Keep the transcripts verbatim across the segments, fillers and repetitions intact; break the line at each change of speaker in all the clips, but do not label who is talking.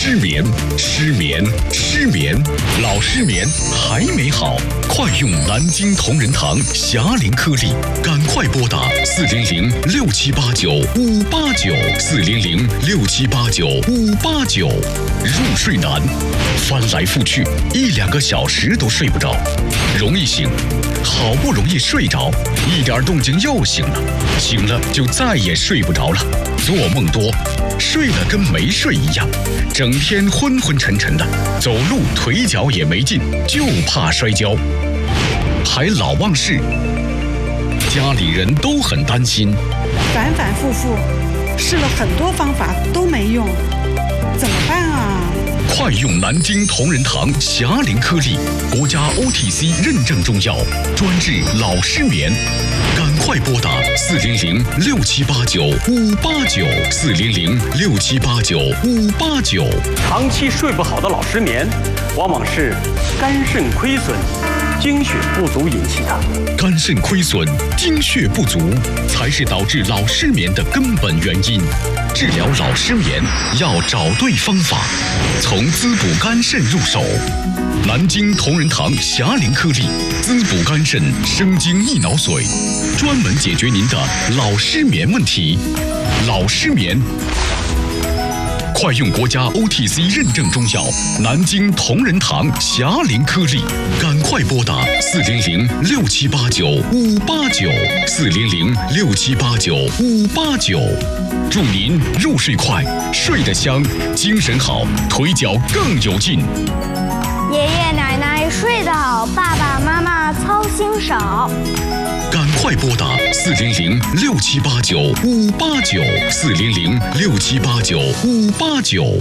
失眠，失眠，失眠，老失眠还没好，快用南京同仁堂霞龄颗粒，赶快拨打四零零六七八九五八九四零零六七八九五八九。入睡难，翻来覆去一两个小时都睡不着，容易醒，好不容易睡着，一点动静又醒了，醒了就再也睡不着了，做梦多，睡了跟没睡一样，整天昏昏沉沉的，走路腿脚也没劲，就怕摔跤，还老忘事，家里人都很担心，
反反复复试了很多方法都没用，怎么办啊？
快用南京同仁堂霞龄颗粒，国家 O T C 认证中药，专治老失眠。赶快拨打四零零六七八九五八九四零零六七八九五八九。
长期睡不好的老失眠，往往是肝肾亏损、精血不足引起的。
肝肾亏损、精血不足才是导致老失眠的根本原因。治疗老失眠要找对方法，从滋补肝肾入手。南京同仁堂霞龄颗粒，滋补肝肾、生津益脑髓，专门解决您的老失眠问题。老失眠，快用国家 O T C 认证中药南京同仁堂霞龄颗粒，赶快拨打四零零六七八九五八九四零零六七八九五八九。祝您入睡快，睡得香，精神好，腿脚更有劲。
爷爷奶奶睡得好，爸爸妈妈操心少。
赶快拨打四零零六七八九五八九四零零六七八九五八九。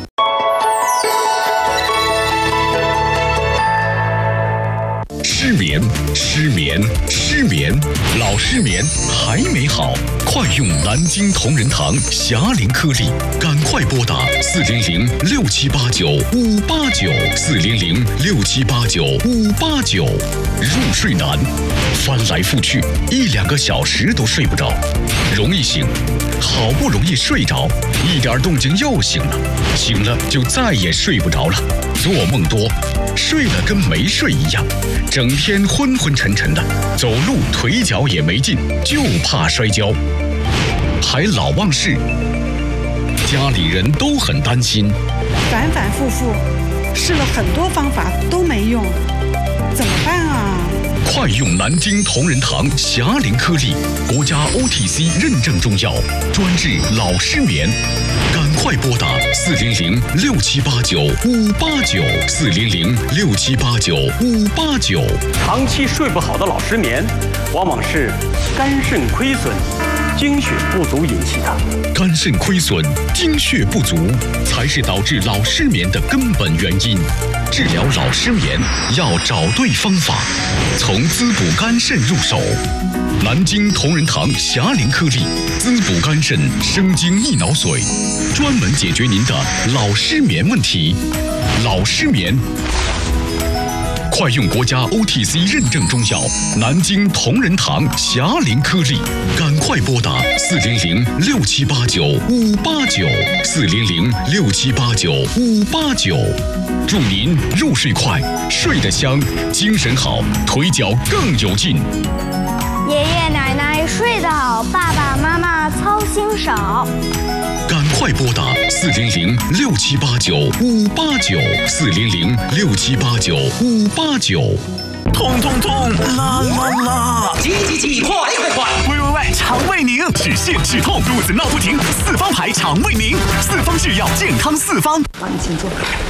失眠，失眠，失眠，老失眠还没好，快用南京同仁堂霞龄颗粒，赶快拨打四零零六七八九五八九四零零六七八九五八九。入睡难，翻来覆去一两个小时都睡不着，容易醒，好不容易睡着，一点动静又醒了，醒了就再也睡不着了，做梦多，睡了跟没睡一样，整天昏昏沉沉的，走路腿脚也没劲，就怕摔跤，还老忘事，家里人都很担心，
反反复复试了很多方法都没用，怎么办啊？
快用南京同仁堂霞龄颗粒，国家 O T C 认证中药，专治老失眠。赶快拨打四零零六七八九五八九四零零六七八九五八九。
长期睡不好的老失眠，往往是肝肾亏损、精血不足引起的。
肝肾亏损、精血不足才是导致老失眠的根本原因。治疗老失眠要找对方法，从滋补肝肾入手。南京同仁堂霞龄颗粒，滋补肝肾、生津益脑髓，专门解决您的老失眠问题。老失眠，快用国家 O T C 认证中药南京同仁堂霞龄颗粒，赶快拨打四零零六七八九五八九四零零六七八九五八九。祝您入睡快，睡得香，精神好，腿脚更有劲。
爷爷奶奶睡得好，爸爸妈妈操心少。
赶快拨打四零零六七八九五八九四零零六七八九五八九。
痛痛痛，啦啦啦！
急急急，快快快！
喂喂喂，肠胃宁，止泻止痛，肚子闹不停，四方牌肠胃宁，四方制药，健康四方。
好，你请坐。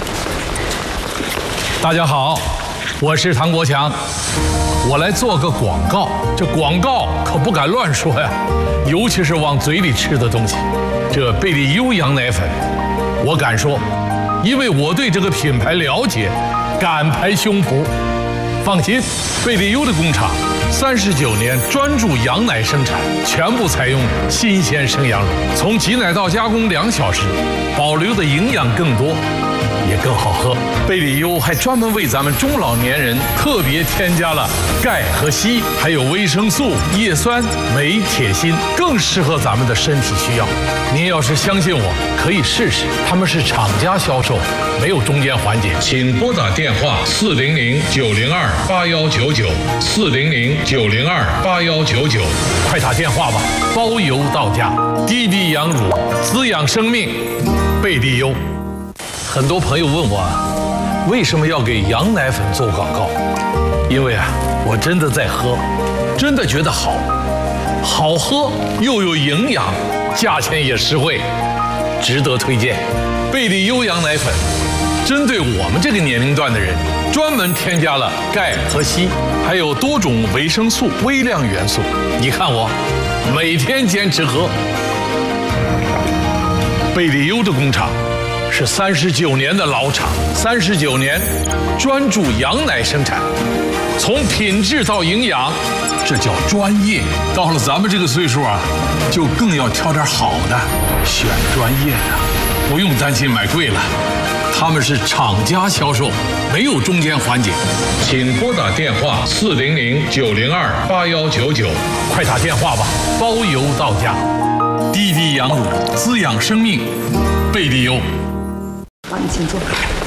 大家好，我是唐国强，我来做个广告。这广告可不敢乱说呀，尤其是往嘴里吃的东西。这贝利优羊奶粉，我敢说，因为我对这个品牌了解，敢拍胸脯。放心，贝利优的工厂三十九年专注羊奶生产，全部采用新鲜生羊乳，从挤奶到加工两小时，保留的营养更多。 也更好喝。贝里优还专门为咱们中老年人特别添加了钙和硒，还有维生素、叶酸、镁、铁、锌，更适合咱们的身体需要。您要是相信我，可以试试，他们是厂家销售，没有中间环节。请拨打电话四零零九零二八幺九九，四零零九零二八幺九九，快打电话吧，包邮到家。滴滴羊乳，滋养生命，贝利优。很多朋友问我，为什么要给羊奶粉做广告？因为啊，我真的在喝，真的觉得好，好喝又有营养，价钱也实惠，值得推荐。贝利优羊奶粉针对我们这个年龄段的人，专门添加了钙和硒，还有多种维生素、微量元素。你看我每天坚持喝。贝利优的工厂是三十九年的老厂，三十九年专注羊奶生产，从品质到营养，这叫专业。到了咱们这个岁数啊，就更要挑点好的，选专业的，不用担心买贵了。他们是厂家销售，没有中间环节。请拨打电话四零零九零二八幺九九，快打电话吧，包邮到家。滴滴羊乳，滋养生命，贝利优。
好，你请坐。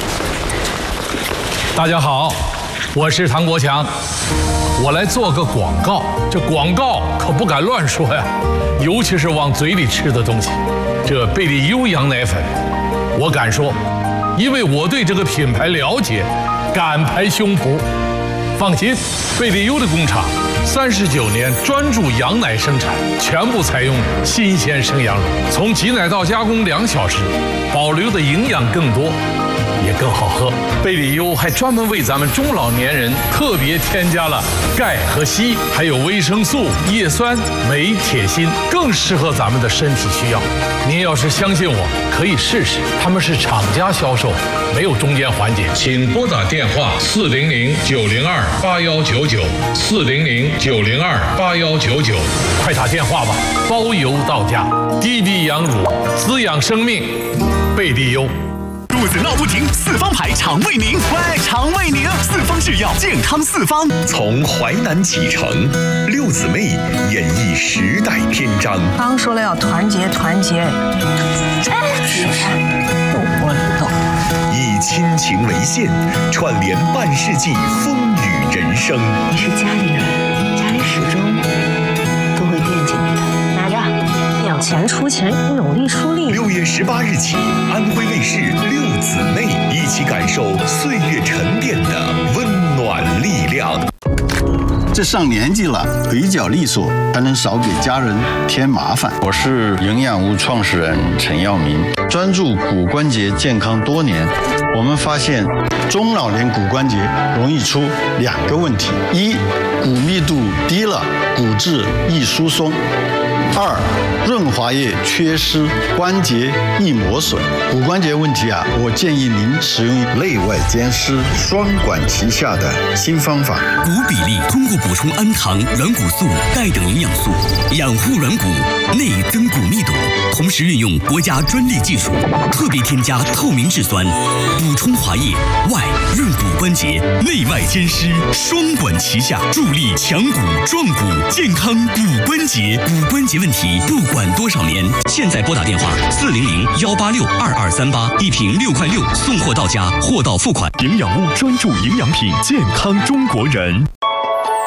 大家好，我是唐国强，我来做个广告。这广告可不敢乱说呀，尤其是往嘴里吃的东西。这贝利优羊奶粉，我敢说，因为我对这个品牌了解，敢拍胸脯。放心，贝利优的工厂三十九年专注羊奶生产，全部采用新鲜生羊乳，从挤奶到加工两小时，保留的营养更多，也更好喝。贝利优还专门为咱们中老年人特别添加了钙和硒，还有维生素、叶酸、镁、铁、锌，更适合咱们的身体需要。您要是相信我，可以试试，他们是厂家销售，没有中间环节。请拨打电话四零零九零二八幺九九，四零零九零二八幺九九，快打电话吧，包邮到家。滴滴羊乳，滋养生命，贝利优。
肚子闹不停，四方牌肠胃宁，喂，肠胃宁，四方制药，健康四方。
从淮南启程，六姊妹演绎时代篇章。
刚说了要团结团结，哎，斗不斗？
以亲情为线，串联半世纪风雨人生。
你是家里人，家里始终都会惦记你的。拿着，养钱出钱，努力出力。
六月十八日起，安徽卫视六姊妹一起感受岁月沉淀的温暖力量。
这上年纪了，腿脚利索，才能少给家人添麻烦。我是营养屋创始人陈耀明，专注骨关节健康多年。我们发现，中老年骨关节容易出两个问题：一，骨密度低了，骨质易疏松；二，润滑液缺失，关节易磨损。骨关节问题啊，我建议您使用内外兼施、双管齐下的新方法。
骨比例通过补充氨糖、软骨素、钙等营养素，养护软骨，内增骨密度，同时运用国家专利技术，特别添加透明质酸，补充滑液，外润骨关节，内外兼施，双管齐下，助力强骨壮骨，健康骨关节。骨关节问题不管多少年，现在拨打电话四零零幺八六二二三八，一瓶六块六，送货到家，货到付款。
营养屋专注营养品，健康中国人。